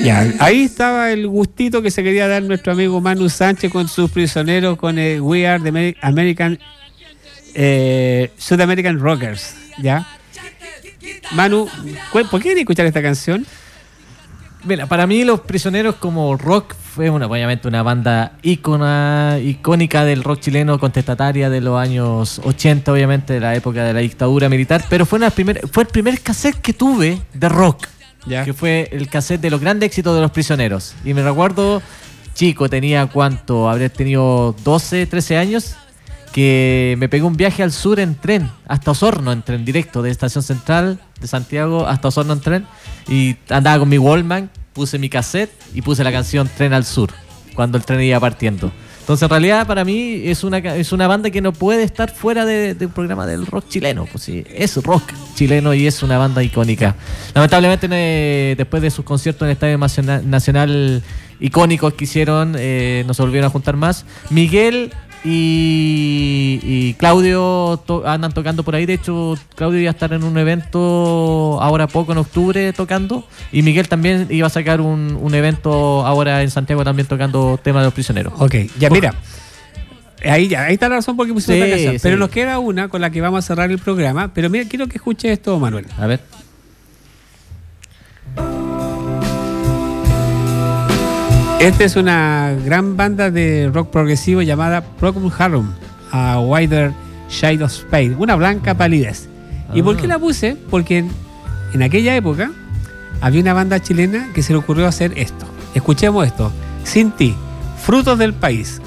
Ya, ahí estaba el gustito que se quería dar nuestro amigo Manu Sánchez con sus prisioneros, con el We Are the American South American Rockers, ¿ya? Manu, ¿por qué querías escuchar esta canción? Mira, para mí Los Prisioneros como rock fue obviamente una banda icónica del rock chileno, contestataria de los años 80, obviamente de la época de la dictadura militar, pero fue el primer cassette que tuve de rock, ¿ya? Que fue el cassette de los grandes éxitos de Los Prisioneros. Y me recuerdo, chico, tenía habré tenido 12, 13 años, que me pegué un viaje al sur en tren, hasta Osorno en tren directo, de Estación Central de Santiago hasta Osorno en tren, y andaba con mi Walkman, puse mi cassette y puse la canción Tren al Sur, cuando el tren iba partiendo. Entonces, en realidad, para mí es una banda que no puede estar fuera del programa del rock chileno. Pues sí, es rock chileno y es una banda icónica. Lamentablemente, después de sus conciertos en el Estadio Nacional icónicos que hicieron, no se volvieron a juntar más. Miguel y Claudio andan tocando por ahí. De hecho, Claudio iba a estar en un evento ahora poco, en octubre, tocando. Y Miguel también iba a sacar un evento ahora en Santiago, también tocando temas de Los Prisioneros. Ok, ya mira, ahí está la razón por qué pusimos esta canción. Sí. Pero nos queda una con la que vamos a cerrar el programa. Pero mira, quiero que escuche esto, Manuel. A ver. Esta es una gran banda de rock progresivo llamada Procol Harum, A Wider Shade of Pale, una blanca palidez. ¿Y por qué la puse? Porque en aquella época había una banda chilena que se le ocurrió hacer esto. Escuchemos esto. Sin ti, Frutos del País,